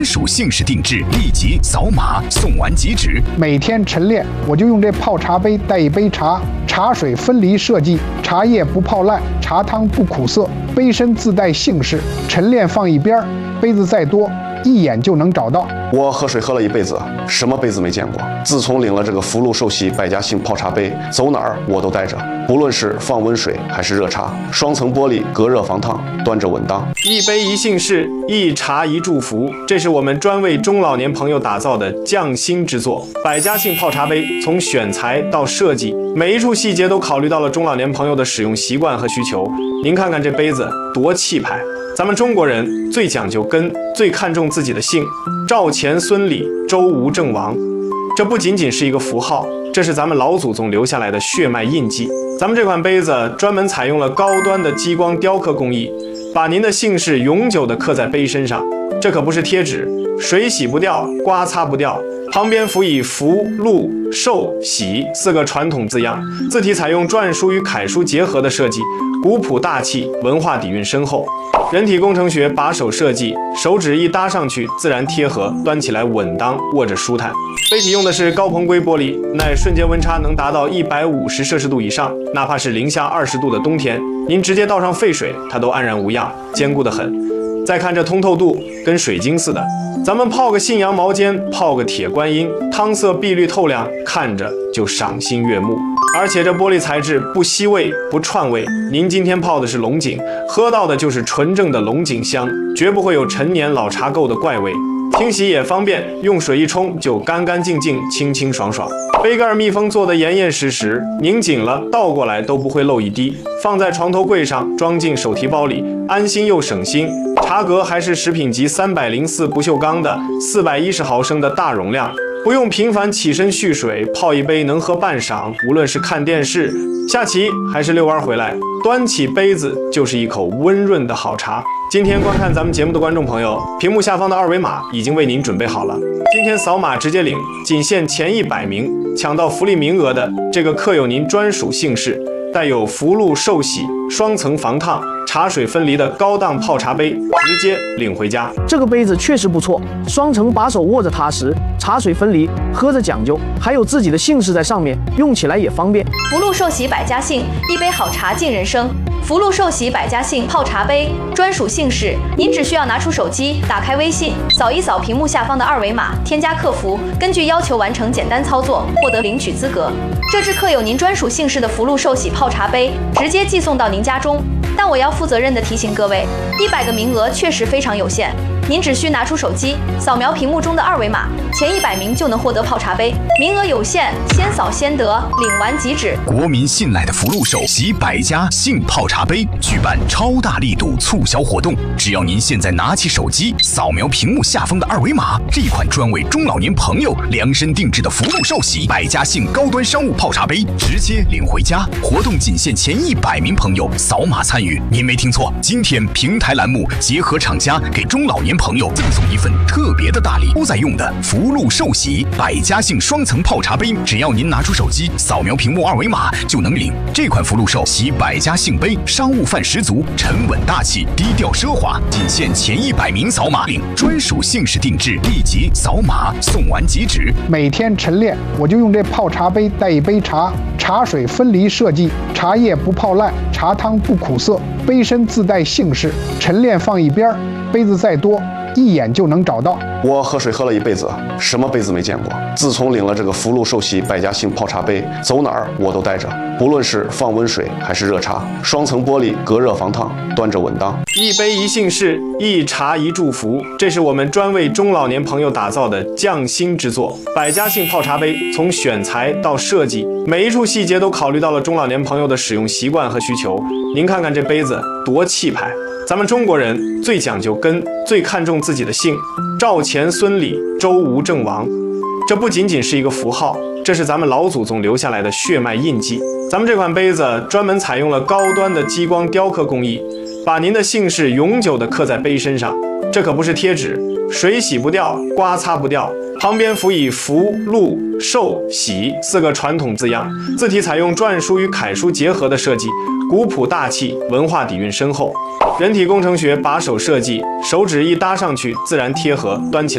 属姓氏定制，立即扫码送完即止。 每天晨练，我就用这泡茶杯带一杯茶，茶水分离设计，茶叶不泡烂，茶汤不苦涩，杯身自带姓氏，晨练放一边，杯子再多，一眼就能找到。 我喝水喝了一辈子，什么杯子没见过？自从领了这个福禄寿喜百家姓泡茶杯，走哪儿我都带着，不论是放温水还是热茶，双层玻璃隔热防烫，端着稳当。 一杯一姓氏，一茶一祝福，这是我们专为中老年朋友打造的匠心之作。百家姓泡茶杯从选材到设计，每一处细节都考虑到了中老年朋友的使用习惯和需求。您看看这杯子多气派！咱们中国人最讲究根，最看重自己的姓，赵钱孙李周吴郑王。这不仅仅是一个符号，这是咱们老祖宗留下来的血脉印记。咱们这款杯子专门采用了高端的激光雕刻工艺，把您的姓氏永久地刻在杯身上。这可不是贴纸，水洗不掉，刮擦不掉。旁边辅以福、禄、寿、喜4个传统字样，字体采用篆书与楷书结合的设计，古朴大气，文化底蕴深厚。人体工程学把手设计，手指一搭上去自然贴合，端起来稳当，握着舒坦。杯体用的是高硼硅玻璃，耐瞬间温差能达到150摄氏度以上，哪怕是零下20度的冬天，您直接倒上沸水，它都安然无恙，坚固得很。再看这通透度，跟水晶似的。咱们泡个信阳毛尖，泡个铁观音，汤色碧绿透亮，看着就赏心悦目。而且这玻璃材质不吸味不串味，您今天泡的是龙井，喝到的就是纯正的龙井香，绝不会有陈年老茶垢的怪味。清洗也方便，用水一冲就干干净净，清清爽爽。杯盖密封做得严严实实，拧紧了倒过来都不会漏一滴。放在床头柜上，装进手提包里，安心又省心。茶格还是食品级304不锈钢的410毫升的大容量，不用频繁起身蓄水，泡一杯能喝半晌。无论是看电视、下棋还是遛弯回来，端起杯子就是一口温润的好茶。今天观看咱们节目的观众朋友，屏幕下方的二维码已经为您准备好了，今天扫码直接领，仅限前100名，抢到福利名额的这个刻有您专属姓氏，带有福禄寿喜双层防烫、茶水分离的高档泡茶杯，直接领回家。 这个杯子确实不错，双层把手握着踏实，茶水分离，喝着讲究，还有自己的姓氏在上面，用起来也方便。 福禄寿喜百家姓，一杯好茶敬人生。福禄寿喜百家姓泡茶杯，专属姓氏，您只需要拿出手机，打开微信，扫一扫屏幕下方的二维码，添加客服，根据要求完成简单操作，获得领取资格。这支刻有您专属姓氏的福禄寿喜泡茶杯，直接寄送到您家中。但我要负责任地提醒各位，100个名额确实非常有限，您只需拿出手机，扫描屏幕中的二维码，前100名就能获得泡茶杯，名额有限，先扫先得，领完即止。 国民信赖的福禄寿喜百家姓泡茶杯举办超大力度促销活动，只要您现在拿起手机，扫描屏幕下方的二维码，这款专为中老年朋友量身定制的福禄寿喜百家姓高端商务泡茶杯，直接领回家。活动仅限前100名朋友扫码参与。您没听错，今天平台栏目结合厂家给中老年朋友赠送一份特别的大礼，都在用的福禄寿喜百家姓双层泡茶杯，只要您拿出手机，扫描屏幕二维码就能领。这款福禄寿喜百家姓杯商务范十足，沉稳大气，低调奢华，仅限前100名扫码领，专属姓氏定制，立即扫码送完即止。 每天晨练，我就用这泡茶杯带一杯茶，茶水分离设计，茶叶不泡烂，茶汤不苦涩，杯身自带姓氏，晨练放一边，杯子再多，一眼就能找到。 我喝水喝了一辈子，什么杯子没见过？自从领了这个福禄寿喜百家姓泡茶杯，走哪儿我都带着，不论是放温水还是热茶，双层玻璃隔热防烫，端着稳当。 一杯一姓氏，一茶一祝福，这是我们专为中老年朋友打造的匠心之作。百家姓泡茶杯从选材到设计，每一处细节都考虑到了中老年朋友的使用习惯和需求。您看看这杯子多气派！咱们中国人最讲究根，最看重自己的姓，赵钱孙李周吴郑王。这不仅仅是一个符号，这是咱们老祖宗留下来的血脉印记。咱们这款杯子专门采用了高端的激光雕刻工艺，把您的姓氏永久地刻在杯身上。这可不是贴纸，水洗不掉，刮擦不掉。旁边辅以福、禄、寿、喜4个传统字样，字体采用篆书与楷书结合的设计，古朴大气，文化底蕴深厚。人体工程学把手设计，手指一搭上去自然贴合，端起来